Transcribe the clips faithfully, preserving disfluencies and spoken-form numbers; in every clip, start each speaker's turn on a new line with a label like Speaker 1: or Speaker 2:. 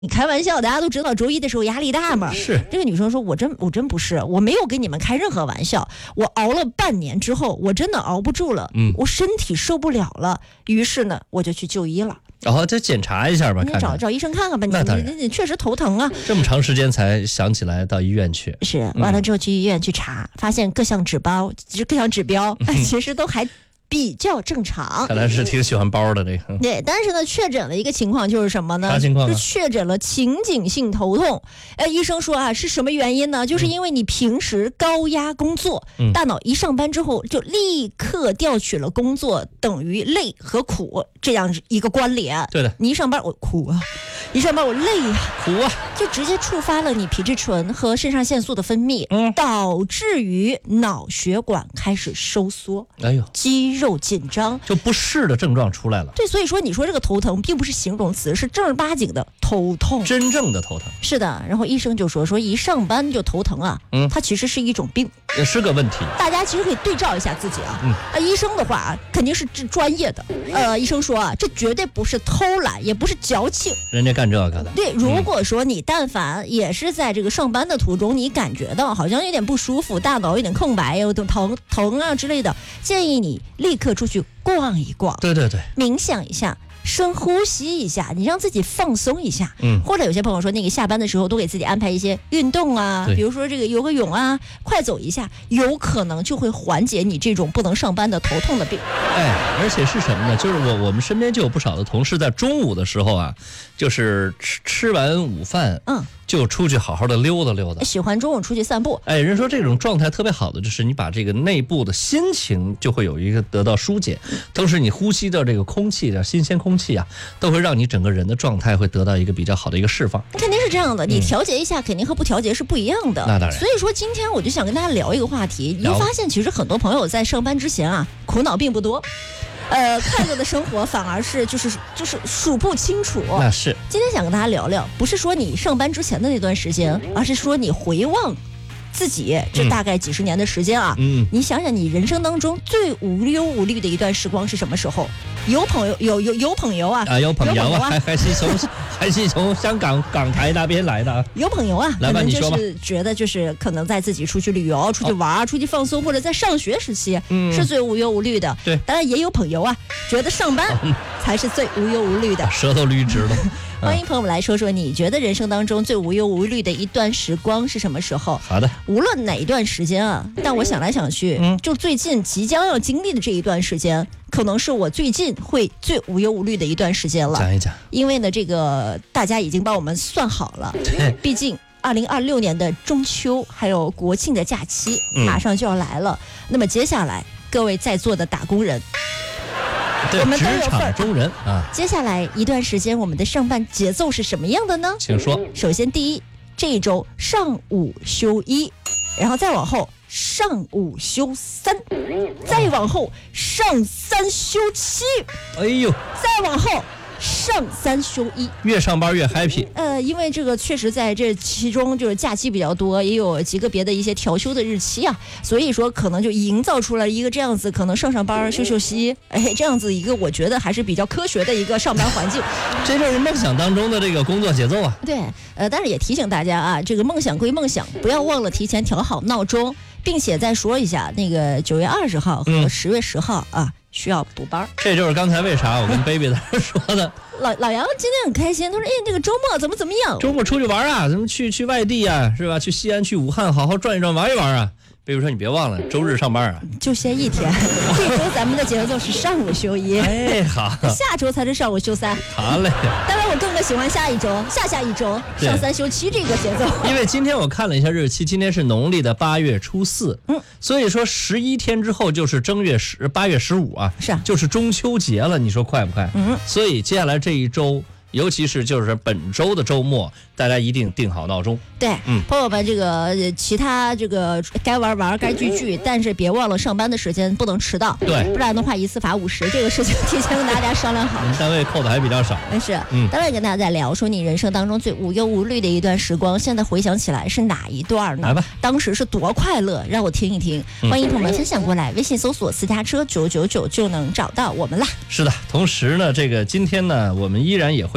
Speaker 1: 你开玩笑，大家都知道周一的时候压力大嘛。
Speaker 2: 是
Speaker 1: 这个女生说，我真我真不是，我没有跟你们开任何玩笑，我熬了半年之后，我真的熬不住了，嗯，我身体受不了了，于是呢，我就去就医了。
Speaker 2: 然后再检查一下吧，
Speaker 1: 你
Speaker 2: 看看
Speaker 1: 找找医生看看吧，你你你确实头疼啊，
Speaker 2: 这么长时间才想起来到医院去。
Speaker 1: 是，完了之后去医院去查，嗯、发现各项指标，各项指标、嗯、其实都还比较正常。
Speaker 2: 看来是挺喜欢包的这个。
Speaker 1: 对，但是呢，确诊了一个情况就是什么呢？
Speaker 2: 啥情况啊？
Speaker 1: 是确诊了情景性头痛。呃，医生说啊，是什么原因呢？就是因为你平时高压工作，嗯、大脑一上班之后就立刻调取了工作等于累和苦这样一个关联。
Speaker 2: 对的，
Speaker 1: 你一上班我苦啊，一上班我累啊，
Speaker 2: 苦啊，
Speaker 1: 就直接触发了你皮质醇和肾上腺素的分泌，嗯，导致于脑血管开始收缩，
Speaker 2: 哎呦，
Speaker 1: 肌肉紧张，
Speaker 2: 就不适的症状出来了。
Speaker 1: 对，所以说你说这个头疼并不是形容词，是正儿八经的头痛，
Speaker 2: 真正的头疼。
Speaker 1: 是的，然后医生就说说一上班就头疼啊，嗯，它其实是一种病，
Speaker 2: 也是个问题。
Speaker 1: 大家其实可以对照一下自己啊，嗯，啊，医生的话肯定是专业的，呃，医生说啊，这绝对不是偷懒，也不是矫情，
Speaker 2: 人家干这个的。
Speaker 1: 对，如果说你但凡也是在这个上班的途中，你感觉到好像有点不舒服，大脑有点空白，有点疼疼啊之类的，建议你立刻出去逛一逛，
Speaker 2: 对对对，
Speaker 1: 冥想一下，深呼吸一下，你让自己放松一下。嗯，或者有些朋友说，那个下班的时候都给自己安排一些运动啊，比如说这个游个泳啊，快走一下，有可能就会缓解你这种不能上班的头痛的病。
Speaker 2: 哎，而且是什么呢？就是我我们身边就有不少的同事在中午的时候啊，就是吃吃完午饭，嗯，就出去好好的溜达溜达，
Speaker 1: 喜欢中午出去散步。
Speaker 2: 哎，人说这种状态特别好的，就是你把这个内部的心情就会有一个得到疏解，同时你呼吸的这个空气的新鲜空气啊，都会让你整个人的状态会得到一个比较好的一个释放。
Speaker 1: 肯定是这样的，你调节一下，嗯、肯定和不调节是不一样的。
Speaker 2: 那当然。
Speaker 1: 所以说今天我就想跟大家聊一个话题，你会发现其实很多朋友在上班之前啊，苦恼并不多。呃，快乐的生活反而是就是就是数不清楚。
Speaker 2: 那是。
Speaker 1: 今天想跟大家聊聊，不是说你上班之前的那段时间，而是说你回望自己这大概几十年的时间啊，嗯，你想想你人生当中最无忧无虑的一段时光是什么时候？有朋友有有有朋友啊
Speaker 2: 啊，有朋友啊，还还是从还是从香港港台那边来的啊。
Speaker 1: 有朋友啊，
Speaker 2: 来吧，
Speaker 1: 可能
Speaker 2: 你说吧。
Speaker 1: 就是觉得就是可能在自己出去旅游、出去玩、哦、出去放松，或者在上学时期，嗯，是最无忧无虑的。
Speaker 2: 对，
Speaker 1: 当然也有朋友啊，觉得上班才是最无忧无虑的。
Speaker 2: 舌头捋直了。
Speaker 1: 欢迎朋友们来说说，你觉得人生当中最无忧无虑的一段时光是什么时候？
Speaker 2: 好的，
Speaker 1: 无论哪一段时间啊，但我想来想去，嗯，就最近即将要经历的这一段时间，可能是我最近会最无忧无虑的一段时间了。
Speaker 2: 讲一讲，
Speaker 1: 因为呢，这个大家已经帮我们算好了，毕竟二零二六年的中秋还有国庆的假期马上就要来了，嗯、那么接下来各位在座的打工人。
Speaker 2: 我们职场中人啊，
Speaker 1: 接下来一段时间我们的上班节奏是什么样的呢？
Speaker 2: 请说。
Speaker 1: 首先第一，这一周上午休一，然后再往后上午休三，再往后上三休七，
Speaker 2: 哎呦，
Speaker 1: 再往后上三休一，
Speaker 2: 越上班越 happy。
Speaker 1: 呃，因为这个确实在这其中就是假期比较多，也有几个别的一些调休的日期啊，所以说可能就营造出来一个这样子，可能上上班休休息，哎，这样子一个我觉得还是比较科学的一个上班环境。
Speaker 2: 这就是梦想当中的这个工作节奏啊。
Speaker 1: 对，呃，但是也提醒大家啊，这个梦想归梦想，不要忘了提前调好闹钟，并且再说一下，那个九月二十号和十月十号啊。嗯，需要补班。
Speaker 2: 这就是刚才为啥我跟 baby 在这说的。
Speaker 1: 老老杨今天很开心，他说：“哎，这个周末怎么怎么样？
Speaker 2: 周末出去玩啊，咱们去去外地啊，是吧？去西安、去武汉，好好转一转，玩一玩啊。” baby 说：“你别忘了，周日上班啊。”
Speaker 1: 就歇一天。这周咱们的节奏是上午休一。
Speaker 2: 哎，好。
Speaker 1: 下周才是上午休三。
Speaker 2: 好嘞。
Speaker 1: 当然，我更更喜欢下一周、下下一周上三休七这个节奏。
Speaker 2: 因为今天我看了一下日期，今天是农历的八月初四，嗯，所以说十一天之后就是正月十八月十五啊，
Speaker 1: 是啊，
Speaker 2: 就是中秋节了，你说快不快？嗯，所以接下来这一周。尤其是就是本周的周末，大家一定定好闹钟。
Speaker 1: 对，嗯，朋友们，这个其他这个该玩玩，该聚聚，但是别忘了上班的时间不能迟到。
Speaker 2: 对，
Speaker 1: 不然的话一次罚五十，这个事情提前跟大家商量好。
Speaker 2: 我们单位扣的还比较少。
Speaker 1: 但是，嗯，当然跟大家在聊说你人生当中最无忧无虑的一段时光，现在回想起来是哪一段呢？
Speaker 2: 来吧，
Speaker 1: 当时是多快乐，让我听一听。欢迎朋友们分享过来，微信搜索私家车九九九就能找到我们啦。
Speaker 2: 是的，同时呢，这个今天呢，我们依然也会。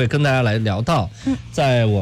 Speaker 2: 会跟大家来聊到，在我